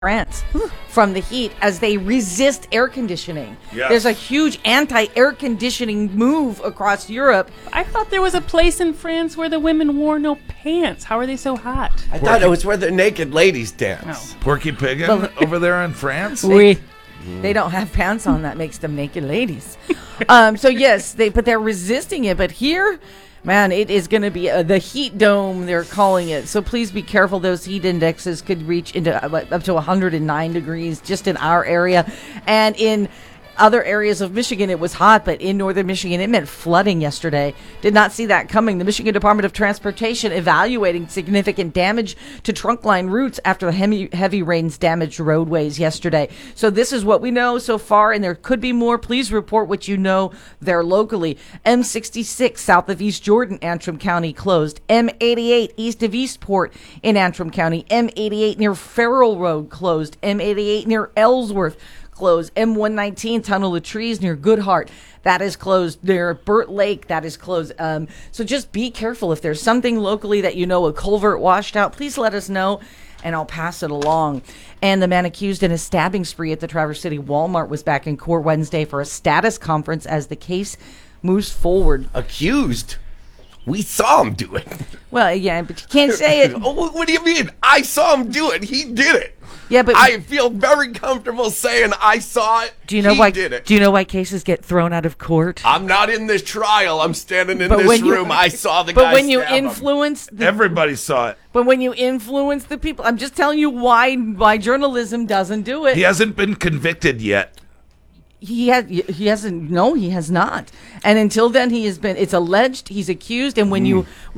France from the heat as they resist air conditioning. Yes. There's a huge anti-air conditioning move across Europe. I thought there was a place in France where the women wore no pants. How are they so hot? I thought it was where the naked ladies dance. Porky Piggin over there in France? They don't have pants on. That makes them naked ladies. So yes, they're resisting it. But here, man, it is going to be the heat dome, they're calling it. So please be careful. Those heat indexes could reach into up to 109 degrees just in our area. And in other areas of Michigan, it was hot, but in northern Michigan, it meant flooding yesterday. Did not see that coming. The Michigan Department of Transportation evaluating significant damage to trunk line routes after the heavy rains damaged roadways yesterday. So this is what we know so far, and there could be more. Please report what you know there locally. M66 south of East Jordan, Antrim County closed. M88 east of Eastport in Antrim County. M88 near Farrell Road closed. M88 near Ellsworth closed. M119 Tunnel of Trees near Goodhart, that is closed. Near Burt Lake, that is closed. So just be careful. If there's something locally that you know, a culvert washed out, please let us know and I'll pass it along. And the man accused in a stabbing spree at the Traverse City Walmart was back in court Wednesday for a status conference as the case moves forward. Accused? We saw him do it. Well, yeah, but you can't say it. Oh, what do you mean? I saw him do it. He did it. Yeah, but I feel very comfortable saying I saw it. Do you know he why? Did it. Do you know why cases get thrown out of court? I'm not in this trial. I'm standing in But this when you- room. I saw the guy. But when you stab him. influence Everybody saw it. But when you influence the people, I'm just telling you why journalism doesn't do it. He hasn't been convicted yet. He hasn't. No, he has not. And until then, he has been. It's alleged. He's accused. And when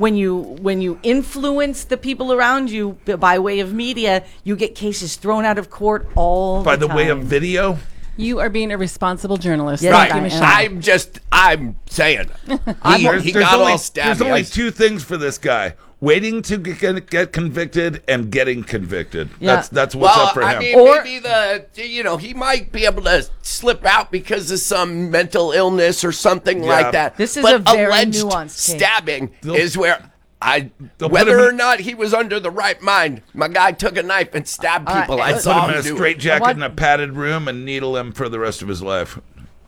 you influence the people around you by way of media, you get cases thrown out of court all By the the way of time. video? You are being a responsible journalist. Yes, Right. I Thank you, am. Michelle. I'm saying. He got all stabby. There's only two things for this guy. Waiting to get convicted and getting convicted. Yeah. That's what's Well, up for him. I mean, Or- maybe he might be able to slip out because of some mental illness or something Yeah. like that. This is but a very alleged nuanced case. stabbing is where they'll put whether him or in- not he was under the right mind, my guy took a knife and stabbed All right, people. I let's Put saw him in him a do it. straitjacket What? in a padded room and needle him for the rest of his life.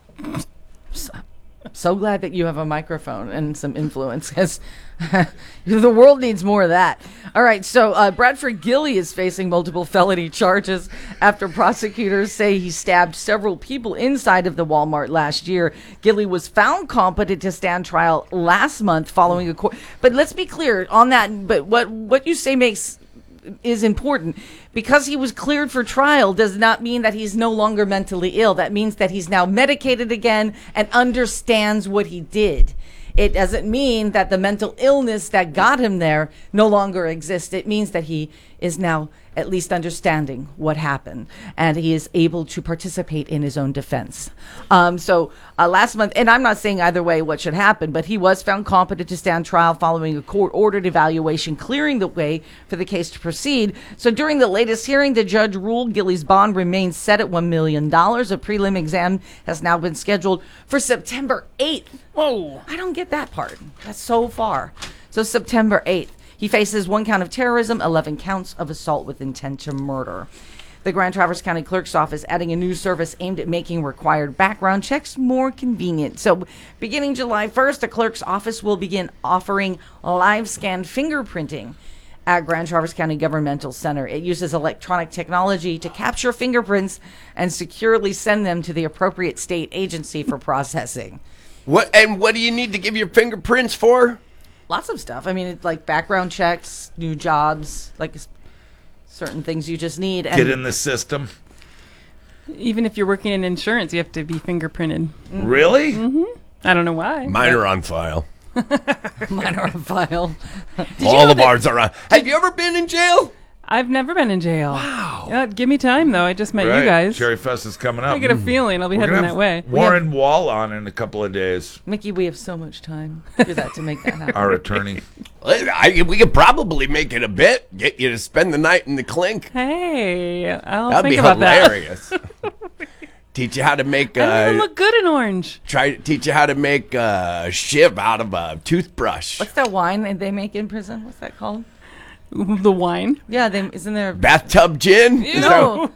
So glad that you have a microphone and some influence, because the world needs more of that. All right, so Bradford Gilly is facing multiple felony charges after prosecutors say he stabbed several people inside of the Walmart last year. Gilly was found competent to stand trial last month following a court. But let's be clear on that. But what you say is important. Because he was cleared for trial does not mean that he's no longer mentally ill. That means that he's now medicated again and understands what he did. It doesn't mean that the mental illness that got him there no longer exists. It means that he is now at least understanding what happened, and he is able to participate in his own defense. So last month, and I'm not saying either way what should happen, but he was found competent to stand trial following a court-ordered evaluation clearing the way for the case to proceed. So during the latest hearing, the judge ruled Gilly's bond remains set at $1 million. A prelim exam has now been scheduled for September 8th. Whoa. I don't get that part. That's so far. So September 8th. He faces 1 count of terrorism, 11 counts of assault with intent to murder. The Grand Traverse County Clerk's Office adding a new service aimed at making required background checks more convenient. So beginning July 1st, the Clerk's Office will begin offering live scan fingerprinting at Grand Traverse County Governmental Center. It uses electronic technology to capture fingerprints and securely send them to the appropriate state agency for processing. What do you need to give your fingerprints for? Lots of stuff. I mean, it's like background checks, new jobs, like certain things you just need. And Get in the system. Even if you're working in insurance, you have to be fingerprinted. Really? I don't know why. Mine are on file. mine are on file. All of ours are on. Have you ever been in jail? I've never been in jail. Wow. Yeah, give me time, though. I just met Right. you guys. Cherry Fest is coming up. I get a feeling I'll be We're heading gonna that have way. Warren Wall on in a couple of days. Mickey, we have so much time for that to make that happen. Our attorney. We could probably make it a bit. Get you to spend the night in the clink. Hey, I'll That'd think be about hilarious. Teach you how to make. that. I don't even look good in orange. Try to teach you how to make a shiv out of a toothbrush. What's that wine that they make in prison? What's that called? The wine. Yeah, isn't there? Bathtub gin? Is that- No,